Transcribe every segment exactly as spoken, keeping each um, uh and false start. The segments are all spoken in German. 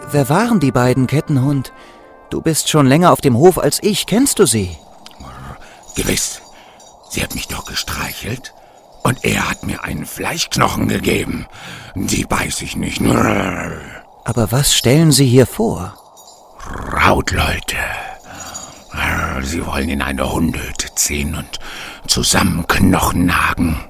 Wer waren die beiden, Kettenhund? Du bist schon länger auf dem Hof als ich. Kennst du sie? Gewiss. Sie hat mich doch gestreichelt. Und er hat mir einen Fleischknochen gegeben. Die beiß ich nicht. Aber was stellen Sie hier vor? Rautleute. Sie wollen in eine Hundehütte ziehen und zusammen Knochen nagen.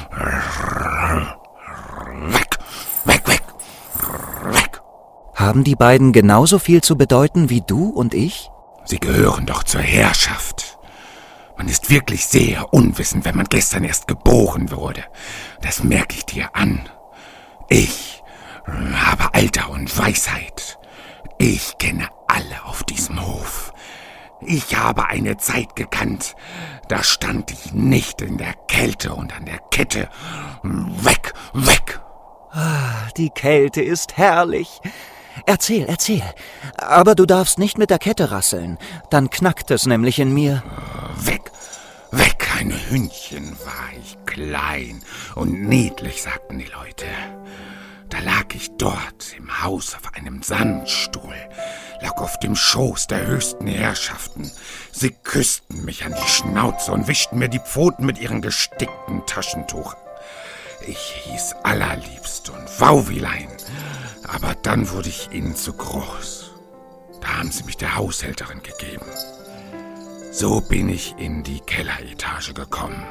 Weg, weg, weg, weg. Haben die beiden genauso viel zu bedeuten wie du und ich? Sie gehören doch zur Herrschaft. Man ist wirklich sehr unwissend, wenn man gestern erst geboren wurde. Das merke ich dir an. Ich habe Alter und Weisheit. Ich kenne alle auf diesem Hof. Ich habe eine Zeit gekannt, da stand ich nicht in der Kälte und an der Kette. Weg, weg! Ah, die Kälte ist herrlich. Erzähl, erzähl. Aber du darfst nicht mit der Kette rasseln. Dann knackt es nämlich in mir. Weg, weg, ein Hündchen war ich klein und niedlich, sagten die Leute. Da lag ich dort im Haus auf einem Sandstuhl, lag auf dem Schoß der höchsten Herrschaften. Sie küssten mich an die Schnauze und wischten mir die Pfoten mit ihrem gestickten Taschentuch. Ich hieß allerliebst und Wauwilein, aber dann wurde ich ihnen zu groß. Da haben sie mich der Haushälterin gegeben. So bin ich in die Kelleretage gekommen.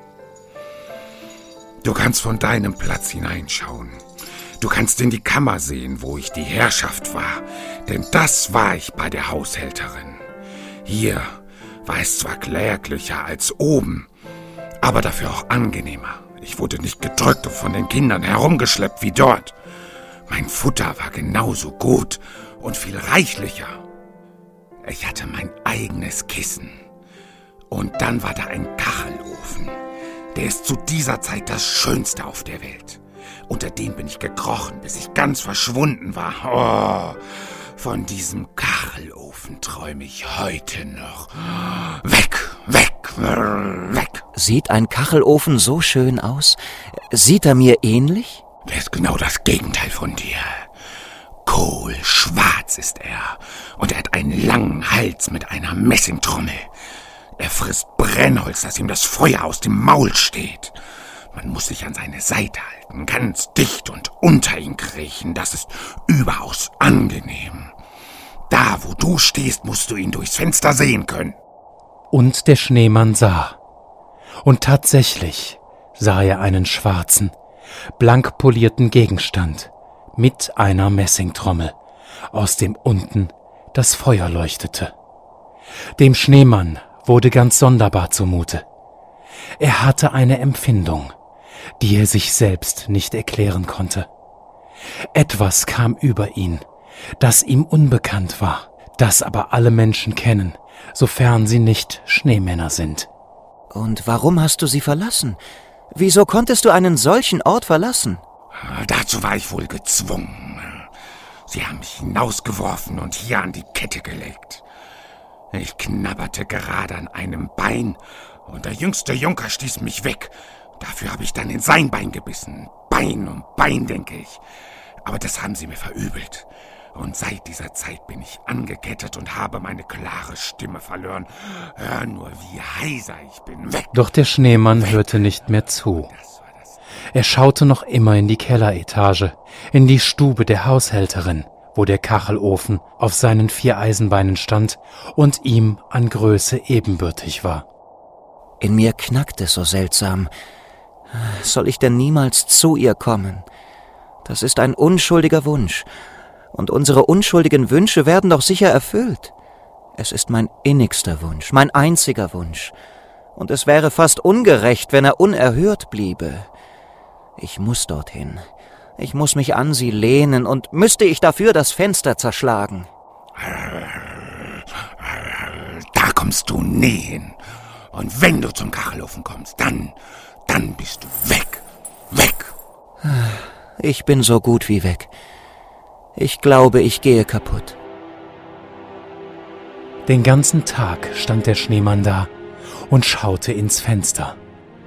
Du kannst von deinem Platz hineinschauen. Du kannst in die Kammer sehen, wo ich die Herrschaft war, denn das war ich bei der Haushälterin. Hier war es zwar kläglicher als oben, aber dafür auch angenehmer. Ich wurde nicht gedrückt und von den Kindern herumgeschleppt wie dort. Mein Futter war genauso gut und viel reichlicher. Ich hatte mein eigenes Kissen. Und dann war da ein Kachelofen. Der ist zu dieser Zeit das Schönste auf der Welt. Unter dem bin ich gekrochen, bis ich ganz verschwunden war. Oh, von diesem Kachelofen träume ich heute noch. Weg, weg, weg. Sieht ein Kachelofen so schön aus? Sieht er mir ähnlich? Der ist genau das Gegenteil von dir. Kohlschwarz ist er und er hat einen langen Hals mit einer Messingtrommel. Er frisst Brennholz, dass ihm das Feuer aus dem Maul steht. Man muss sich an seine Seite halten, ganz dicht und unter ihn kriechen. Das ist überaus angenehm. Da, wo du stehst, musst du ihn durchs Fenster sehen können. Und der Schneemann sah. Und tatsächlich sah er einen schwarzen, blank polierten Gegenstand mit einer Messingtrommel, aus dem unten das Feuer leuchtete. Dem Schneemann wurde ganz sonderbar zumute. Er hatte eine Empfindung, die er sich selbst nicht erklären konnte. Etwas kam über ihn, das ihm unbekannt war, das aber alle Menschen kennen, sofern sie nicht Schneemänner sind. Und warum hast du sie verlassen? Wieso konntest du einen solchen Ort verlassen? Dazu war ich wohl gezwungen. Sie haben mich hinausgeworfen und hier an die Kette gelegt. Ich knabberte gerade an einem Bein und der jüngste Junker stieß mich weg. Dafür habe ich dann in sein Bein gebissen. Bein um Bein, denke ich. Aber das haben sie mir verübelt. Und seit dieser Zeit bin ich angekettet und habe meine klare Stimme verloren. Hör nur, wie heiser ich bin. Weg! Doch der Schneemann weg. hörte nicht mehr zu. Er schaute noch immer in die Kelleretage, in die Stube der Haushälterin, wo der Kachelofen auf seinen vier Eisenbeinen stand und ihm an Größe ebenbürtig war. In mir knackt es so seltsam. Soll ich denn niemals zu ihr kommen? Das ist ein unschuldiger Wunsch. Und unsere unschuldigen Wünsche werden doch sicher erfüllt. Es ist mein innigster Wunsch, mein einziger Wunsch. Und es wäre fast ungerecht, wenn er unerhört bliebe. Ich muss dorthin. Ich muss mich an sie lehnen und müsste ich dafür das Fenster zerschlagen. Da kommst du nie hin. Und wenn du zum Kachelofen kommst, dann, dann bist du weg, weg. Ich bin so gut wie weg. Ich glaube, ich gehe kaputt. Den ganzen Tag stand der Schneemann da und schaute ins Fenster.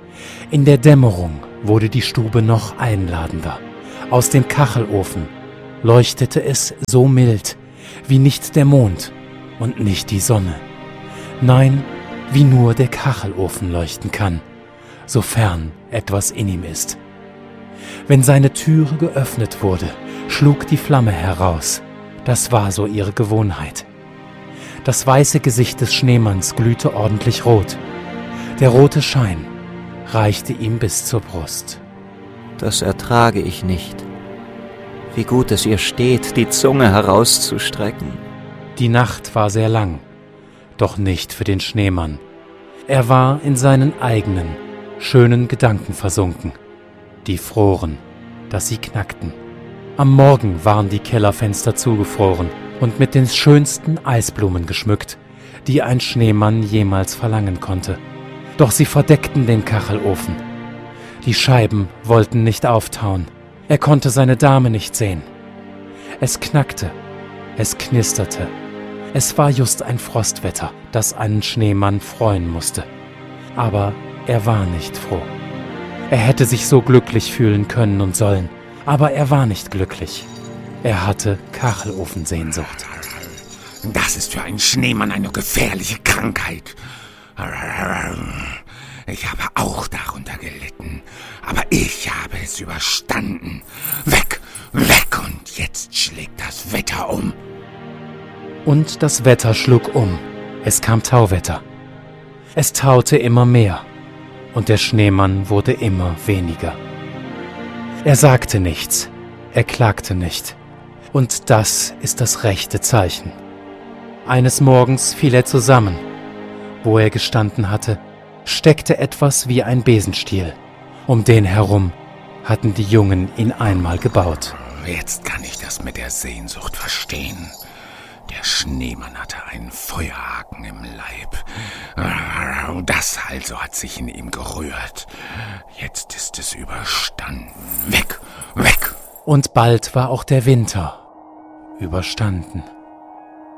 In der Dämmerung wurde die Stube noch einladender. Aus dem Kachelofen leuchtete es so mild, wie nicht der Mond und nicht die Sonne. Nein, wie nur der Kachelofen leuchten kann, sofern etwas in ihm ist. Wenn seine Türe geöffnet wurde, schlug die Flamme heraus. Das war so ihre Gewohnheit. Das weiße Gesicht des Schneemanns glühte ordentlich rot. Der rote Schein reichte ihm bis zur Brust. Das ertrage ich nicht. Wie gut es ihr steht, die Zunge herauszustrecken. Die Nacht war sehr lang, doch nicht für den Schneemann. Er war in seinen eigenen, schönen Gedanken versunken. Die froren, dass sie knackten. Am Morgen waren die Kellerfenster zugefroren und mit den schönsten Eisblumen geschmückt, die ein Schneemann jemals verlangen konnte. Doch sie verdeckten den Kachelofen. Die Scheiben wollten nicht auftauen. Er konnte seine Dame nicht sehen. Es knackte, es knisterte. Es war just ein Frostwetter, das einen Schneemann freuen musste. Aber er war nicht froh. Er hätte sich so glücklich fühlen können und sollen, aber er war nicht glücklich. Er hatte Kachelofensehnsucht. Das ist für einen Schneemann eine gefährliche Krankheit. Ich habe auch darunter gelitten, aber ich habe es überstanden. Weg, weg, und jetzt schlägt das Wetter um. Und das Wetter schlug um. Es kam Tauwetter. Es taute immer mehr, und der Schneemann wurde immer weniger. Er sagte nichts, er klagte nicht, und das ist das rechte Zeichen. Eines Morgens fiel er zusammen. Wo er gestanden hatte, steckte etwas wie ein Besenstiel. Um den herum hatten die Jungen ihn einmal gebaut. Jetzt kann ich das mit der Sehnsucht verstehen. Der Schneemann hatte einen Feuerhaken im Leib. Das also hat sich in ihm gerührt. Jetzt ist es überstanden. Weg, weg! Und bald war auch der Winter überstanden.